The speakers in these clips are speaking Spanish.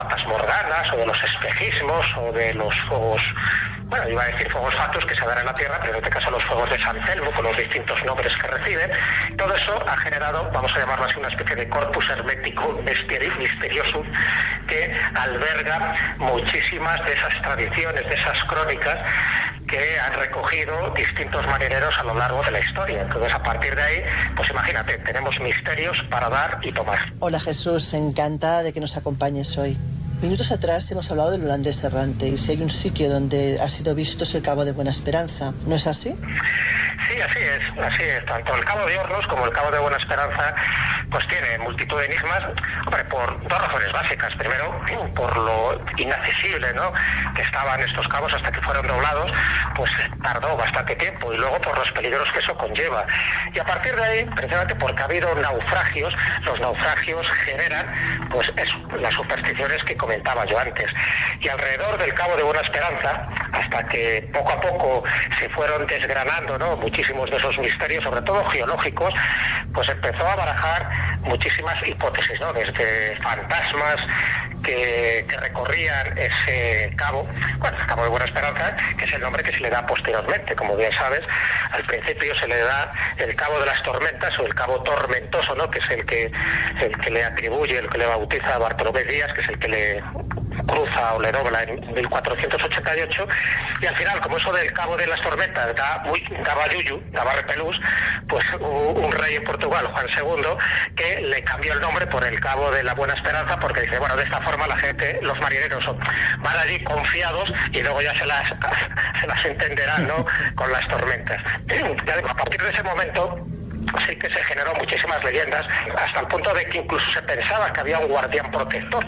fantasmorganas o de los espejismos o de los fuegos, bueno, iba a decir fuegos fatuos que se dan en la Tierra, pero en este caso los fuegos de San Telmo con los distintos nombres que reciben. Todo eso ha generado, vamos a llamarlo así, una especie de corpus hermético misterioso que alberga muchísimas de esas tradiciones, de esas crónicas que han recogido distintos marineros a lo largo de la historia. Entonces, a partir de ahí, pues imagínate, tenemos misterios para dar y tomar. Hola Jesús, encantada de que nos acompañes hoy. Minutos atrás hemos hablado del holandés errante y si hay un sitio donde ha sido visto es el Cabo de Buena Esperanza, ¿no es así? Sí, así es. Tanto el Cabo de Hornos como el Cabo de Buena Esperanza pues tiene multitud de enigmas, hombre, por dos razones básicas. Primero, por lo inaccesible, ¿no?, que estaban estos cabos hasta que fueron doblados, pues tardó bastante tiempo, y luego por los peligros que eso conlleva. Y a partir de ahí, precisamente porque ha habido naufragios, los naufragios generan pues las supersticiones que comentaba yo antes. Y alrededor del Cabo de Buena Esperanza, hasta que poco a poco se fueron desgranando, ¿no?, muchísimos de esos misterios, sobre todo geológicos, pues empezó a barajar muchísimas hipótesis, ¿no?, desde fantasmas que recorrían ese cabo, bueno, el Cabo de Buena Esperanza, que es el nombre que se le da posteriormente. Como bien sabes, al principio se le da el Cabo de las Tormentas o el Cabo Tormentoso, ¿no?, que es el que le atribuye, el que le bautiza a Bartolomé Díaz, que es el que le cruza o le dobla en 1488, y al final, como eso del Cabo de las Tormentas daba yuyu, daba repelús, pues un rey en Portugal, Juan II, que le cambió el nombre por el Cabo de la Buena Esperanza, porque dice, bueno, de esta forma la gente, los marineros van allí confiados y luego ya se las entenderán, ¿no?, con las tormentas. A partir de ese momento sí que se generó muchísimas leyendas, hasta el punto de que incluso se pensaba que había un guardián protector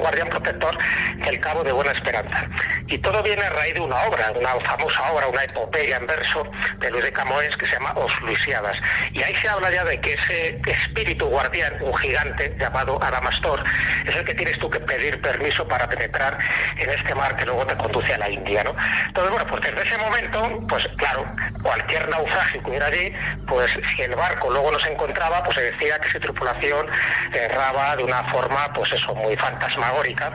del Cabo de Buena Esperanza. Y todo viene a raíz de una obra, una famosa obra, una epopeya en verso de Luis de Camoens que se llama Os Luisiadas. Y ahí se habla ya de que ese espíritu guardián, un gigante llamado Adamastor, es el que tienes tú que pedir permiso para penetrar en este mar que luego te conduce a la India, ¿no? Entonces, bueno, pues desde ese momento, pues claro, cualquier naufragio que hubiera allí, pues si el barco luego no se encontraba, pues se decía que su tripulación erraba de una forma, pues eso, muy fantasmagórica,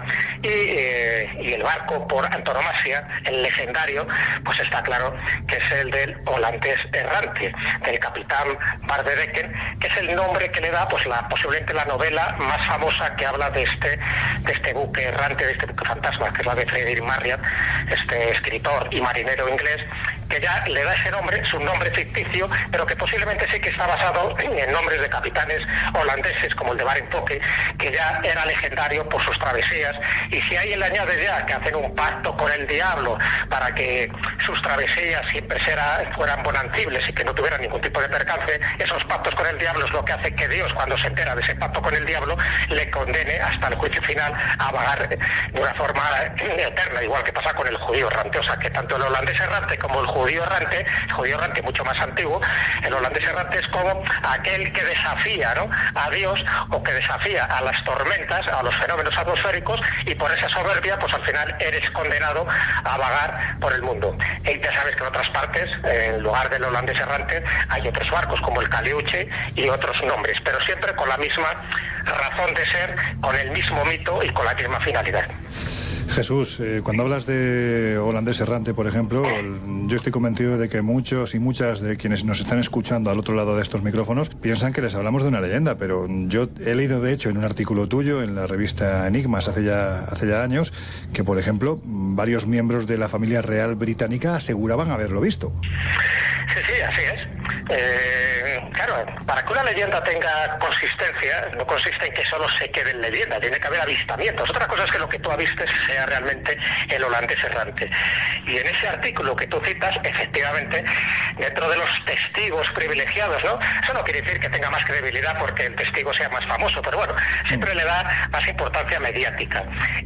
y el barco por antonomasia, el legendario, pues está claro que es el del holandés errante, del capitán Bardedeken, que es el nombre que le da, pues posiblemente la novela más famosa que habla de este buque errante, de este buque fantasma, que es la de Frederick Marryat, este escritor y marinero inglés, que ya le da ese nombre, su nombre ficticio, pero que posiblemente sí que está basado en nombres de capitanes holandeses, como el de Barenfoque, que ya era legendario por sus travesías. Y si ahí le añade ya que hacen un pacto con el diablo para que sus travesías siempre fueran bonancibles y que no tuvieran ningún tipo de percance, esos pactos con el diablo es lo que hace que Dios, cuando se entera de ese pacto con el diablo, le condene hasta el juicio final a vagar de una forma eterna, igual que pasa con el judío errante. O sea, que tanto el holandés errante como el judío errante mucho más antiguo, el holandés errante es como aquel que desafía, ¿no?, a Dios, o que desafía a las tormentas, a los fenómenos atmosféricos, y por esa soberbia, pues al final eres condenado a vagar por el mundo. Y ya sabes que en otras partes, en lugar del holandés errante, hay otros barcos como el Caliuche y otros nombres, pero siempre con la misma razón de ser, con el mismo mito y con la misma finalidad. Jesús, cuando hablas de holandés errante, por ejemplo, yo estoy convencido de que muchos y muchas de quienes nos están escuchando al otro lado de estos micrófonos piensan que les hablamos de una leyenda, pero yo he leído, de hecho, en un artículo tuyo en la revista Enigmas hace ya años, que, por ejemplo, varios miembros de la familia real británica aseguraban haberlo visto. Sí, así es. Claro, para que una leyenda tenga consistencia, no consiste en que solo se quede en leyenda, tiene que haber avistamientos. Otra cosa es que lo que tú avistes sea realmente el holandés errante. Y en ese artículo que tú citas, efectivamente, dentro de los testigos privilegiados, ¿no?, eso no quiere decir que tenga más credibilidad porque el testigo sea más famoso, pero bueno, siempre le da más importancia mediática.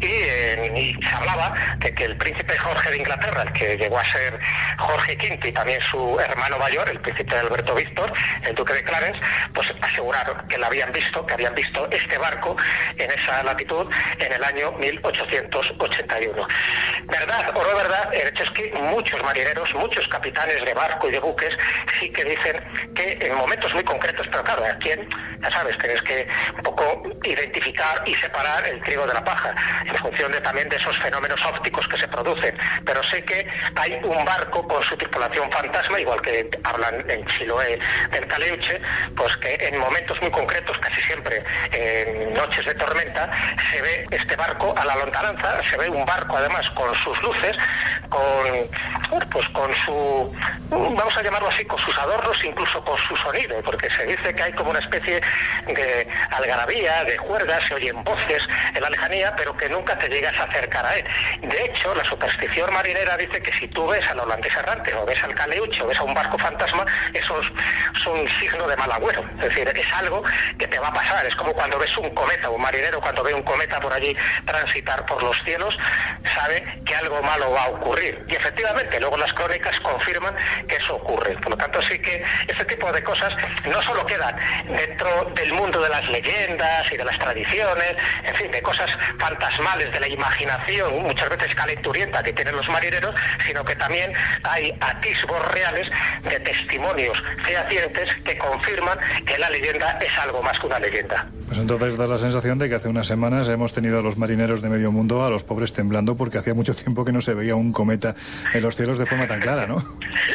Y se hablaba de que el príncipe Jorge de Inglaterra, el que llegó a ser Jorge V, y también su hermano mayor, el príncipe Alberto Víctor, el duque de Clarence, pues aseguraron que habían visto este barco en esa latitud en el año 1881. ¿Verdad o no verdad? El hecho es que muchos marineros, muchos capitanes de barco y de buques sí que dicen que en momentos muy concretos, pero claro, aquí ya sabes, tienes que un poco identificar y separar el trigo de la paja en función también de esos fenómenos ópticos que se producen, pero sé que hay un barco con su tripulación fantasma, igual que hablan en Chiloé del Caleuche, pues que en momentos muy concretos, casi siempre en noches de tormenta, se ve este barco a la lontananza, se ve un barco además con sus luces, con su, vamos a llamarlo así, con sus adornos, incluso con su sonido, porque se dice que hay como una especie de algarabía, de juergas, se oyen voces en la lejanía, pero que nunca te llegas a acercar a él. De hecho, la superstición marinera dice que si tú ves al holandés errante, o ves al Caleuche, o ves a un barco fantasma, eso es un signo de mal agüero. Es decir, es algo que te va a pasar. Es como cuando ves un cometa, un marinero cuando ve un cometa por allí transitar por los cielos, sabe que algo malo va a ocurrir. Y efectivamente, luego las crónicas confirman que eso ocurre. Por lo tanto, sí que este tipo de cosas no solo quedan dentro del mundo de las leyendas y de las tradiciones, en fin, de cosas fantasmales de la imaginación, muchas veces calenturienta que tienen los marineros, sino que también hay atisbos reales de testimonios fehacientes que confirman que la leyenda es algo más que una leyenda. Pues entonces da la sensación de que hace unas semanas hemos tenido a los marineros de medio mundo, a los pobres temblando, porque hacía mucho tiempo que no se veía un cometa en los cielos de forma tan clara, ¿no?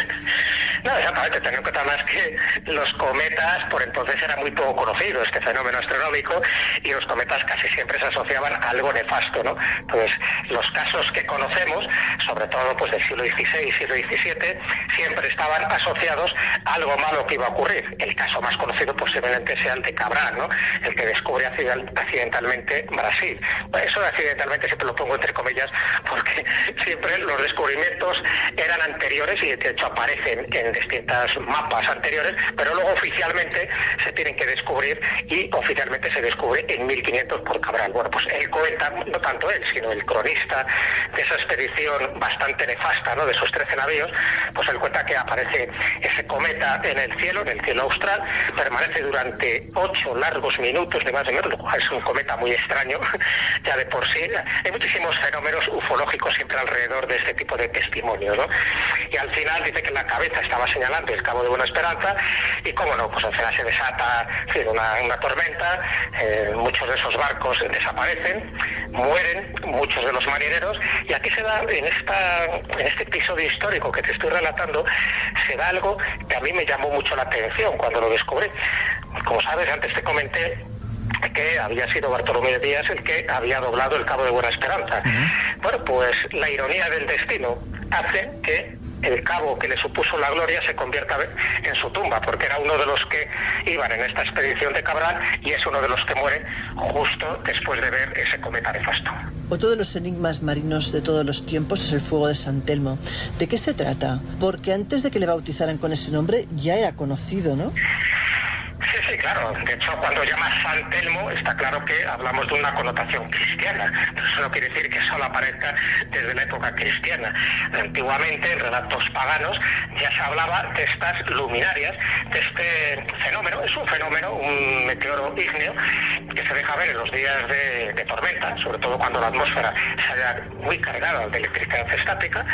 No, exactamente, ten en cuenta más que los cometas por entonces era muy poco conocido este fenómeno astronómico y los cometas casi siempre se asociaban a algo nefasto, ¿no? Entonces, los casos que conocemos, sobre todo pues del siglo XVI y siglo XVII, siempre estaban asociados a algo malo que iba a ocurrir. El caso más conocido posiblemente sea el de Cabral, ¿no? El que descubre accidentalmente Brasil. Eso de accidentalmente siempre lo pongo entre comillas porque siempre los descubrimientos eran anteriores y de hecho aparecen en distintas mapas anteriores, pero luego oficialmente se tienen que descubrir y oficialmente se descubre en 1500 por Cabral. Bueno, pues él cuenta, no tanto él, sino el cronista de esa expedición bastante nefasta, ¿no?, de esos 13 navíos, pues él cuenta que aparece ese cometa en el cielo austral, permanece durante 8 largos minutos, ni más ni menos, es un cometa muy extraño, ya de por sí. Hay muchísimos fenómenos ufológicos siempre alrededor de este tipo de testimonios, ¿no? Y al final dice que la cabeza estaba señalando el Cabo de Buena Esperanza y cómo no, pues al final se desata una tormenta, muchos de esos barcos desaparecen, mueren muchos de los marineros y aquí se da, en este episodio histórico que te estoy relatando, se da algo que a mí me llamó mucho la atención cuando lo descubrí. Como sabes, antes te comenté que había sido Bartolomé Díaz el que había doblado el Cabo de Buena Esperanza. Bueno, pues la ironía del destino hace que el cabo que le supuso la gloria se convierta en su tumba, porque era uno de los que iban en esta expedición de Cabral y es uno de los que muere justo después de ver ese cometa nefasto. Otro de los enigmas marinos de todos los tiempos es el fuego de San Telmo. ¿De qué se trata? Porque antes de que le bautizaran con ese nombre ya era conocido, ¿no? Sí, claro. De hecho, cuando llamas San Telmo, está claro que hablamos de una connotación cristiana. Pero eso no quiere decir que solo aparezca desde la época cristiana. Antiguamente, en relatos paganos, ya se hablaba de estas luminarias, de este fenómeno. Es un fenómeno, un meteoro ígneo, que se deja ver en los días de tormenta, sobre todo cuando la atmósfera se halla muy cargada de electricidad estática.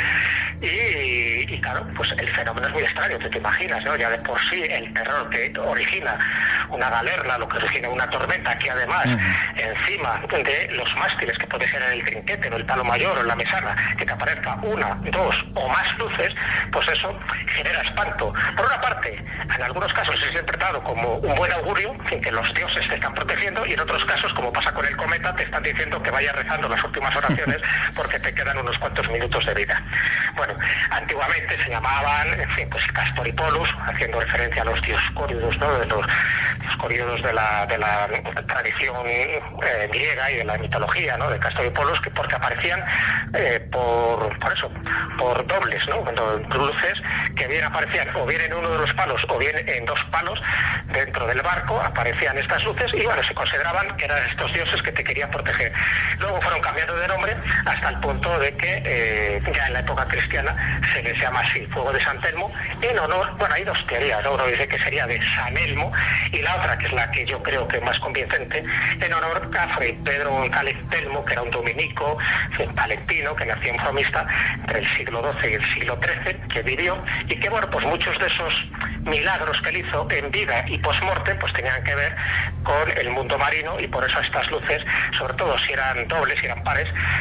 Y claro, pues el fenómeno es muy extraño, te imaginas, ¿no? Ya de por sí el terror que origina una galerna, lo que origina una tormenta, que además encima de los mástiles, que puede ser en el trinquete, en el palo mayor o en la mesana, que te aparezca una, dos o más luces, pues eso genera espanto. Por una parte, en algunos casos es interpretado como un buen augurio, en que los dioses te están protegiendo, y en otros casos, como pasa con el cometa, te están diciendo que vayas rezando las últimas oraciones porque te quedan unos cuantos minutos de vida. Bueno, antiguamente se llamaban, en fin, pues Castor y Polus, haciendo referencia a los dioscóridos, ¿no?, los coriodos de la tradición griega y de la mitología, ¿no? De Castor y Polos, porque aparecían por dobles, ¿no? Cuando luces que bien aparecían o bien en uno de los palos o bien en dos palos dentro del barco, aparecían estas luces y bueno, se consideraban que eran estos dioses que te querían proteger. Luego fueron cambiando de nombre hasta el punto de que ya en la época cristiana se les llama así, fuego de San Telmo, en honor, bueno, hay dos teorías, ¿no? Uno dice que sería de San Elmo y la otra, que es la que yo creo que es más convincente, en honor a Fray Pedro González Telmo, que era un dominico palentino que nació en Fromista entre el siglo XII y el siglo XIII, que vivió y que, bueno, pues muchos de esos milagros que él hizo en vida y post-mortem pues tenían que ver con el mundo marino y por eso estas luces, sobre todo si eran dobles, si eran pares,